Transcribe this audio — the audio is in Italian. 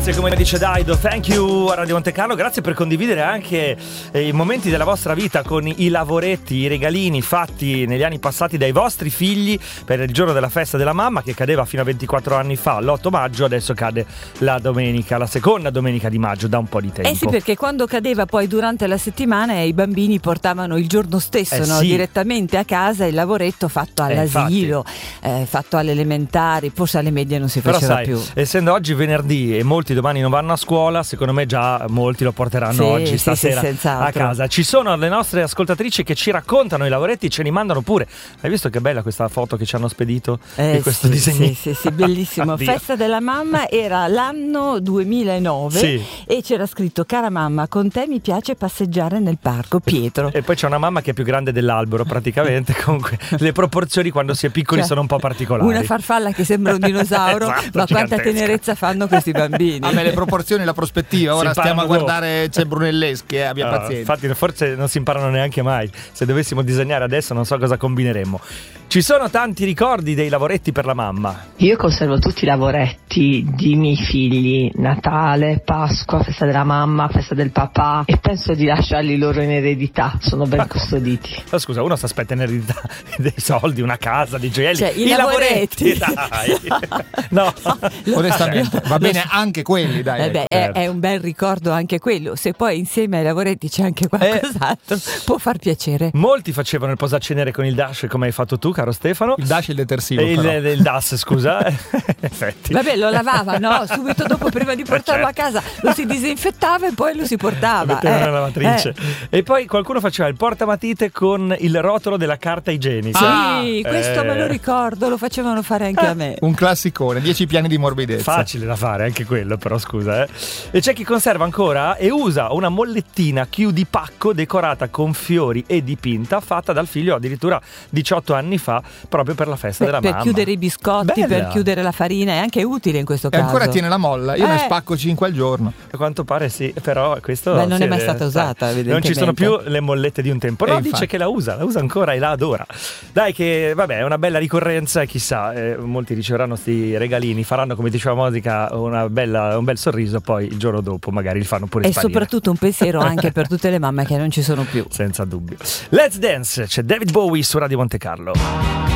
Grazie, come dice Daido, thank you a Radio Monte Carlo, grazie per condividere anche i momenti della vostra vita con i lavoretti, i regalini fatti negli anni passati dai vostri figli per il giorno della festa della mamma, che cadeva fino a 24 anni fa, l'8 maggio, adesso cade la domenica, la seconda domenica di maggio, da un po' di tempo. Eh sì, perché quando cadeva poi durante la settimana i bambini portavano il giorno stesso, no? Sì. Direttamente a casa il lavoretto fatto all'asilo, fatto alle elementari, forse alle medie non si Però faceva sai, più. essendo oggi venerdì e molti domani non vanno a scuola, secondo me già molti lo porteranno oggi, stasera a casa. Ci sono le nostre ascoltatrici che ci raccontano i lavoretti, ce li mandano pure. Hai visto che bella questa foto che ci hanno spedito di questo disegno? Sì, bellissimo. Festa della mamma, era l'anno 2009 e c'era scritto: cara mamma, con te mi piace passeggiare nel parco, Pietro. E poi c'è una mamma che è più grande dell'albero praticamente. Comunque le proporzioni quando si è piccoli sono un po' particolari. Una farfalla che sembra un dinosauro, esatto, ma quanta gigantesca. tenerezza fanno questi bambini. A me le proporzioni, la prospettiva, ora stiamo a guardare, c'è Brunelleschi, abbia pazienza. Infatti forse non si imparano neanche mai. Se dovessimo disegnare adesso non so cosa combineremmo. Ci sono tanti ricordi dei lavoretti per la mamma. Io conservo tutti i lavoretti di miei figli: Natale, Pasqua, festa della mamma, festa del papà, e penso di lasciarli loro in eredità, sono ben custoditi. Ma scusa, uno si aspetta in eredità dei soldi, una casa, dei gioielli. Cioè, i lavoretti. Dai. No, onestamente va bene anche quelli, dai. È un bel ricordo anche quello. Se poi insieme ai lavoretti c'è anche qualcos'altro, può far piacere. Molti facevano il posacenere con il dash, come hai fatto tu, caro Stefano. Il dash e il detersivo, il DAS, scusa. Effetti. Vabbè, lo lavava, no? Subito dopo, prima di portarlo a casa, lo si disinfettava e poi lo si portava. Metteva nella lavatrice. E poi qualcuno faceva il portamatite con il rotolo della carta igienica. Sì, questo me lo ricordo, lo facevano fare anche a me. Un classicone, 10 piani di morbidezza. Facile da fare anche quello, però scusa. E c'è chi conserva ancora e usa una mollettina chiudipacco decorata con fiori e dipinta, fatta dal figlio addirittura 18 anni fa, proprio per la festa della mamma. Per chiudere i biscotti, Bella. per chiudere la farina, è anche utile in questo caso. E ancora tiene la molla, io ne spacco 5 al giorno. A quanto pare sì, però questo non è mai stata usata, evidentemente. Non ci sono più le mollette di un tempo. No, dice infatti. che la usa ancora e la adora. Dai, che vabbè, è una bella ricorrenza e chissà, molti riceveranno sti regalini, faranno, come diceva Mosica, un bel sorriso, poi il giorno dopo magari li fanno pure e sparire. Soprattutto un pensiero anche per tutte le mamme che non ci sono più. Senza dubbio. Let's Dance, c'è David Bowie su Radio Monte Carlo.